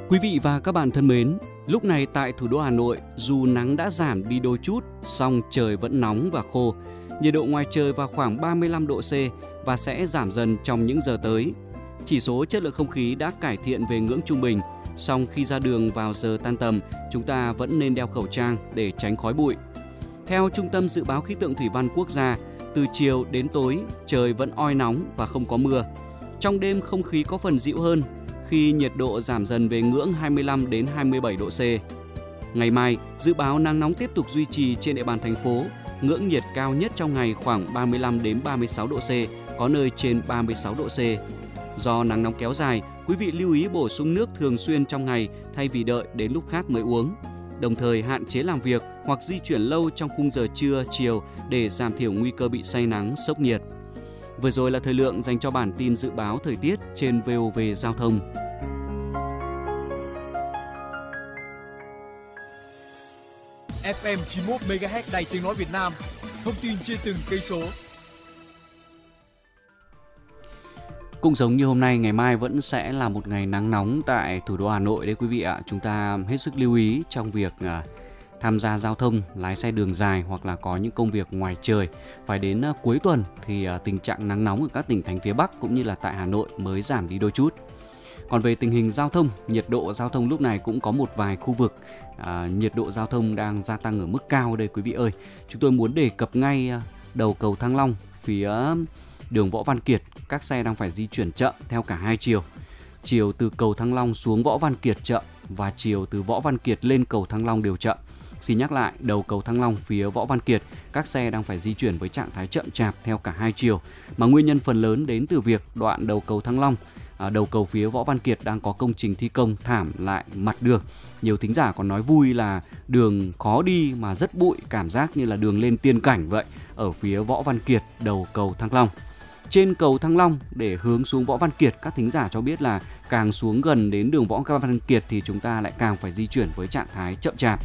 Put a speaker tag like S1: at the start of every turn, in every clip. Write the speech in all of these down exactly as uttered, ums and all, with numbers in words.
S1: Quý vị và các bạn thân mến, lúc này tại thủ đô Hà Nội, dù nắng đã giảm đi đôi chút, song trời vẫn nóng và khô. Nhiệt độ ngoài trời vào khoảng ba mươi lăm độ C và sẽ giảm dần trong những giờ tới. Chỉ số chất lượng không khí đã cải thiện về ngưỡng trung bình, song khi ra đường vào giờ tan tầm, chúng ta vẫn nên đeo khẩu trang để tránh khói bụi. Theo Trung tâm Dự báo Khí tượng Thủy văn Quốc gia, từ chiều đến tối, trời vẫn oi nóng và không có mưa. Trong đêm không khí có phần dịu hơn, khi nhiệt độ giảm dần về ngưỡng hai mươi lăm đến hai mươi bảy độ C. Ngày mai, dự báo nắng nóng tiếp tục duy trì trên địa bàn thành phố, ngưỡng nhiệt cao nhất trong ngày khoảng ba mươi lăm đến ba mươi sáu độ C, có nơi trên ba mươi sáu độ C. Do nắng nóng kéo dài, quý vị lưu ý bổ sung nước thường xuyên trong ngày thay vì đợi đến lúc khác mới uống. Đồng thời hạn chế làm việc hoặc di chuyển lâu trong khung giờ trưa, chiều để giảm thiểu nguy cơ bị say nắng, sốc nhiệt. Vừa rồi là thời lượng dành cho bản tin dự báo thời tiết trên vê o vê Giao thông.
S2: ép em chín mươi mốt mê ga héc Đài Tiếng nói Việt Nam. Thông tin trên từng cây số.
S1: Cũng giống như hôm nay, ngày mai vẫn sẽ là một ngày nắng nóng tại thủ đô Hà Nội đấy quý vị ạ. Chúng ta hết sức lưu ý trong việc à, tham gia giao thông, lái xe đường dài hoặc là có những công việc ngoài trời. Phải đến à, cuối tuần thì à, tình trạng nắng nóng ở các tỉnh thành phía Bắc cũng như là tại Hà Nội mới giảm đi đôi chút. Còn về tình hình giao thông, nhiệt độ giao thông lúc này cũng có một vài khu vực à, nhiệt độ giao thông đang gia tăng ở mức cao đây quý vị ơi. Chúng tôi muốn đề cập ngay à, đầu cầu Thăng Long phía đường Võ Văn Kiệt, các xe đang phải di chuyển chậm theo cả hai chiều. Chiều từ cầu Thăng Long xuống Võ Văn Kiệt chậm và chiều từ Võ Văn Kiệt lên cầu Thăng Long đều chậm. Xin nhắc lại, đầu cầu Thăng Long phía Võ Văn Kiệt, các xe đang phải di chuyển với trạng thái chậm chạp theo cả hai chiều. Mà nguyên nhân phần lớn đến từ việc đoạn đầu cầu Thăng Long, à, đầu cầu phía Võ Văn Kiệt đang có công trình thi công thảm lại mặt đường. Nhiều thính giả còn nói vui là đường khó đi mà rất bụi, cảm giác như là đường lên tiên cảnh vậy, ở phía Võ Văn Kiệt, đầu cầu Thăng Long. Trên cầu Thăng Long để hướng xuống Võ Văn Kiệt, các thính giả cho biết là càng xuống gần đến đường Võ Văn Kiệt thì chúng ta lại càng phải di chuyển với trạng thái chậm chạp.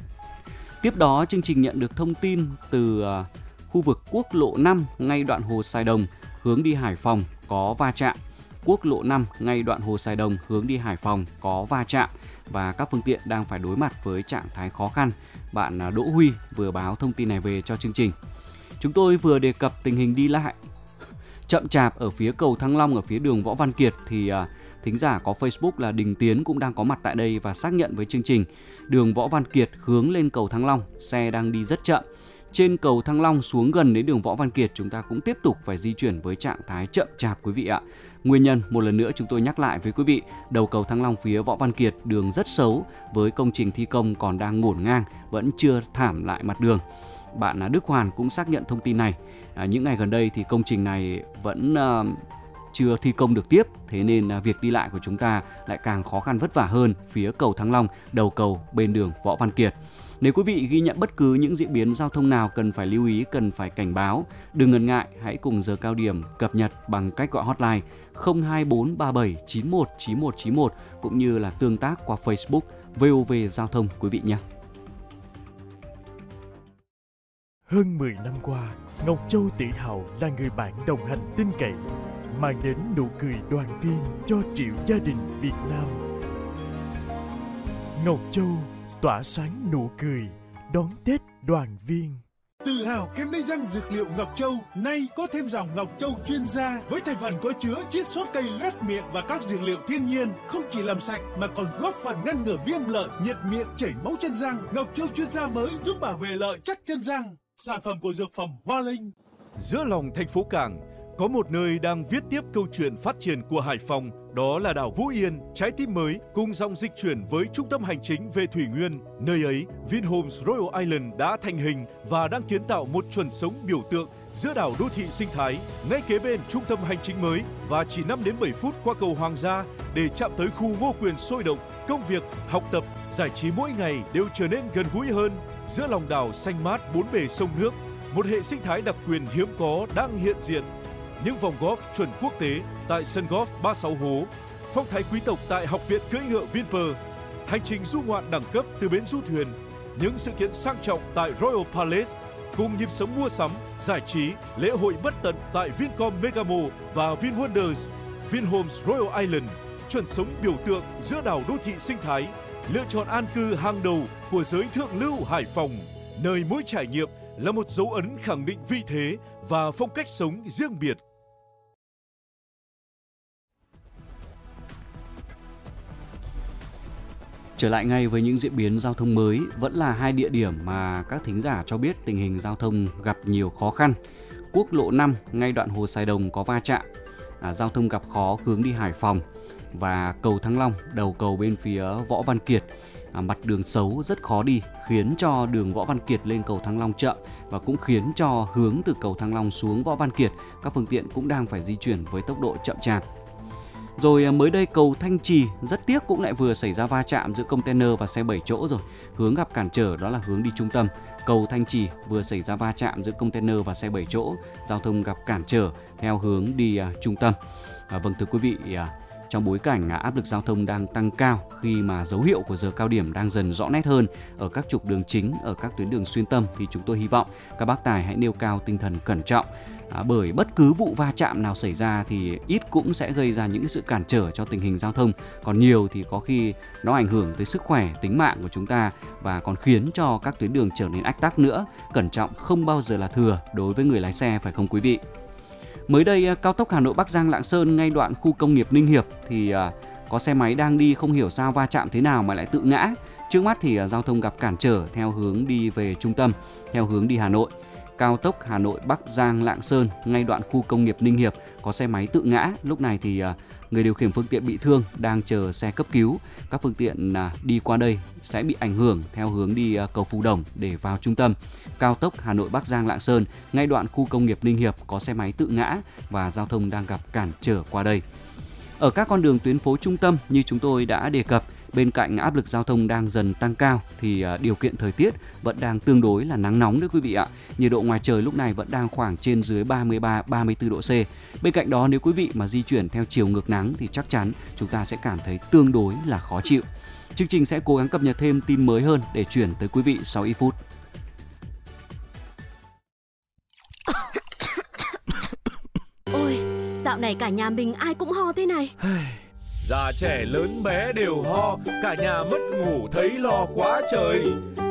S1: Tiếp đó, chương trình nhận được thông tin từ uh, khu vực quốc lộ năm ngay đoạn Hồ Sài Đồng hướng đi Hải Phòng có va chạm. Quốc lộ năm ngay đoạn Hồ Sài Đồng hướng đi Hải Phòng có va chạm và các phương tiện đang phải đối mặt với trạng thái khó khăn. Bạn uh, Đỗ Huy vừa báo thông tin này về cho chương trình. Chúng tôi vừa đề cập tình hình đi lại chậm chạp ở phía cầu Thăng Long, ở phía đường Võ Văn Kiệt thì uh, thính giả có Facebook là Đình Tiến cũng đang có mặt tại đây và xác nhận với chương trình. Đường Võ Văn Kiệt hướng lên cầu Thăng Long, xe đang đi rất chậm. Trên cầu Thăng Long xuống gần đến đường Võ Văn Kiệt, chúng ta cũng tiếp tục phải di chuyển với trạng thái chậm chạp quý vị ạ. Nguyên nhân, một lần nữa chúng tôi nhắc lại với quý vị, đầu cầu Thăng Long phía Võ Văn Kiệt đường rất xấu với công trình thi công còn đang ngổn ngang, vẫn chưa thảm lại mặt đường. Bạn Đức Hoàn cũng xác nhận thông tin này. À, những ngày gần đây thì công trình này vẫn uh, chưa thi công được tiếp, thế nên uh, việc đi lại của chúng ta lại càng khó khăn vất vả hơn phía cầu Thăng Long, đầu cầu bên đường Võ Văn Kiệt. Nếu quý vị ghi nhận bất cứ những diễn biến giao thông nào cần phải lưu ý, cần phải cảnh báo, đừng ngần ngại, hãy cùng giờ cao điểm cập nhật bằng cách gọi hotline không hai bốn ba bảy chín một chín một chín một cũng như là tương tác qua Facebook vê o vê Giao thông quý vị nhé.
S3: Hơn mười năm qua, Ngọc Châu tự hào là người bạn đồng hành tin cậy, mang đến nụ cười đoàn viên cho triệu gia đình Việt Nam. Ngọc Châu tỏa sáng nụ cười đón Tết đoàn viên.
S4: Tự hào kem đánh răng dược liệu Ngọc Châu, nay có thêm dòng Ngọc Châu chuyên gia với thành phần có chứa chiết xuất cây loét miệng và các dược liệu thiên nhiên, không chỉ làm sạch mà còn góp phần ngăn ngừa viêm lợi, nhiệt miệng, chảy máu chân răng. Ngọc Châu chuyên gia mới giúp bảo vệ lợi chắc chân răng. Sản phẩm của dược phẩm Hoa Linh.
S3: Giữa lòng thành phố Cảng, có một nơi đang viết tiếp câu chuyện phát triển của Hải Phòng, đó là đảo Vũ Yên, trái tim mới cùng dòng dịch chuyển với trung tâm hành chính về Thủy Nguyên. Nơi ấy, Vinhomes Royal Island đã thành hình và đang kiến tạo một chuẩn sống biểu tượng giữa đảo đô thị sinh thái, ngay kế bên trung tâm hành chính mới và chỉ năm đến bảy phút qua cầu Hoàng gia để chạm tới khu Ngô Quyền sôi động. Công việc, học tập, giải trí mỗi ngày đều trở nên gần gũi hơn. Giữa lòng đảo xanh mát bốn bề sông nước, một hệ sinh thái đặc quyền hiếm có đang hiện diện. Những vòng golf chuẩn quốc tế tại sân golf ba mươi sáu hố, phong thái quý tộc tại học viện cưỡi ngựa Vinpearl, hành trình du ngoạn đẳng cấp từ bến du thuyền, những sự kiện sang trọng tại Royal Palace, cùng nhịp sống mua sắm, giải trí, lễ hội bất tận tại Vincom Megamo và VinWonders. Vinhomes Royal Island, chuẩn sống biểu tượng giữa đảo đô thị sinh thái, lựa chọn an cư hàng đầu của giới thượng lưu Hải Phòng, nơi mỗi trải nghiệm là một dấu ấn khẳng định vị thế và phong cách sống riêng biệt.
S1: Trở lại ngay với những diễn biến giao thông mới, vẫn là hai địa điểm mà các thính giả cho biết tình hình giao thông gặp nhiều khó khăn. Quốc lộ năm ngay đoạn Hồ Sài Đồng có va chạm, à, giao thông gặp khó hướng đi Hải Phòng, và cầu Thăng Long đầu cầu bên phía Võ Văn Kiệt, à, mặt đường xấu rất khó đi, khiến cho đường Võ Văn Kiệt lên cầu Thăng Long chậm, và cũng khiến cho hướng từ cầu Thăng Long xuống Võ Văn Kiệt các phương tiện cũng đang phải di chuyển với tốc độ chậm chạp. Rồi mới đây cầu Thanh Trì rất tiếc cũng lại vừa xảy ra va chạm giữa container và xe bảy chỗ rồi. Hướng gặp cản trở đó là hướng đi trung tâm. Cầu Thanh Trì vừa xảy ra va chạm giữa container và xe bảy chỗ, giao thông gặp cản trở theo hướng đi uh, trung tâm. À, vâng thưa quý vị, uh, trong bối cảnh uh, áp lực giao thông đang tăng cao khi mà dấu hiệu của giờ cao điểm đang dần rõ nét hơn ở các trục đường chính, ở các tuyến đường xuyên tâm, thì chúng tôi hy vọng các bác tài hãy nêu cao tinh thần cẩn trọng. À, bởi bất cứ vụ va chạm nào xảy ra thì ít cũng sẽ gây ra những sự cản trở cho tình hình giao thông, còn nhiều thì có khi nó ảnh hưởng tới sức khỏe, tính mạng của chúng ta và còn khiến cho các tuyến đường trở nên ách tắc nữa. Cẩn trọng không bao giờ là thừa đối với người lái xe, phải không quý vị? Mới đây cao tốc Hà Nội Bắc Giang Lạng Sơn ngay đoạn khu công nghiệp Ninh Hiệp thì à, có xe máy đang đi không hiểu sao va chạm thế nào mà lại tự ngã. Trước mắt thì à, giao thông gặp cản trở theo hướng đi về trung tâm, theo hướng đi Hà Nội. Cao tốc Hà Nội Bắc Giang Lạng Sơn ngay đoạn khu công nghiệp Ninh Hiệp có xe máy tự ngã. Lúc này thì người điều khiển phương tiện bị thương đang chờ xe cấp cứu. Các phương tiện đi qua đây sẽ bị ảnh hưởng theo hướng đi cầu Phú Đồng để vào trung tâm. Cao tốc Hà Nội Bắc Giang Lạng Sơn ngay đoạn khu công nghiệp Ninh Hiệp có xe máy tự ngã và giao thông đang gặp cản trở qua đây. Ở các con đường tuyến phố trung tâm như chúng tôi đã đề cập, bên cạnh áp lực giao thông đang dần tăng cao thì điều kiện thời tiết vẫn đang tương đối là nắng nóng đấy quý vị ạ. Nhiệt độ ngoài trời lúc này vẫn đang khoảng trên dưới ba mươi ba ba mươi tư độ C. Bên cạnh đó nếu quý vị mà di chuyển theo chiều ngược nắng thì chắc chắn chúng ta sẽ cảm thấy tương đối là khó chịu. Chương trình sẽ cố gắng cập nhật thêm tin mới hơn để chuyển tới quý vị sau ít phút.
S5: Ôi, dạo này cả nhà mình ai cũng ho thế này.
S3: Già trẻ lớn bé đều ho, cả nhà mất ngủ thấy lo quá trời.